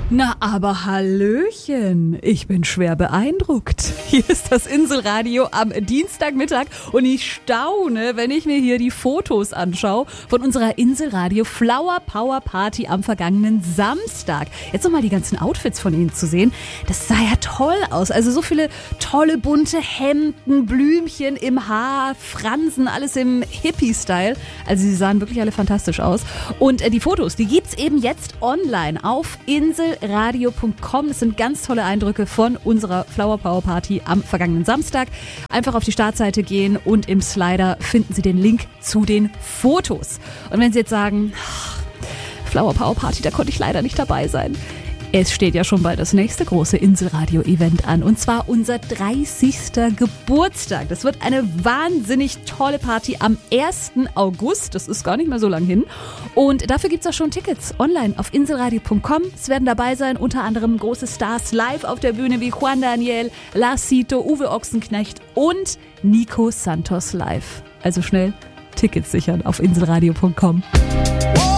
Na, aber Hallöchen, ich bin schwer beeindruckt. Hier ist das Inselradio am Dienstagmittag und ich staune, wenn ich mir hier die Fotos anschaue von unserer Inselradio Flower Power Party am vergangenen Samstag. Jetzt nochmal die ganzen Outfits von Ihnen zu sehen, das sah ja toll aus. Also so viele tolle bunte Hemden, Blümchen im Haar, Fransen, alles im Hippie-Style. Also sie sahen wirklich alle fantastisch aus. Und die Fotos, die gibt's eben jetzt online auf inselradio.com. Das sind ganz tolle Eindrücke von unserer Flower Power Party am vergangenen Samstag. Einfach auf die Startseite gehen und im Slider finden Sie den Link zu den Fotos. Und wenn Sie jetzt sagen, Flower Power Party, da konnte ich leider nicht dabei sein. Es steht ja schon bald das nächste große Inselradio-Event an, und zwar unser 30. Geburtstag. Das wird eine wahnsinnig tolle Party am 1. August, das ist gar nicht mehr so lang hin. Und dafür gibt es auch schon Tickets online auf inselradio.com. Es werden dabei sein unter anderem große Stars live auf der Bühne wie Juan Daniel, Lars Sito, Uwe Ochsenknecht und Nico Santos live. Also schnell Tickets sichern auf inselradio.com.